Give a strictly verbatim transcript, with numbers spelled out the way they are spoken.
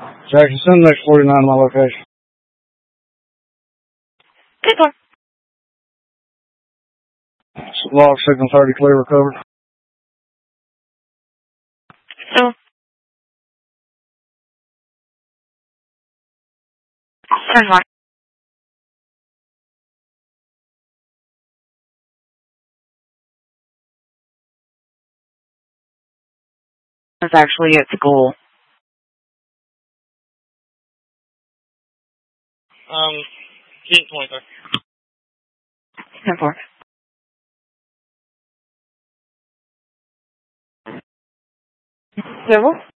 Jackson, send the next forty-nine to my location. Good one. Log signal thirty, clear, recovered. So, ten one. It's actually at school. Um, Keaton twenty-three. ten four. Civil?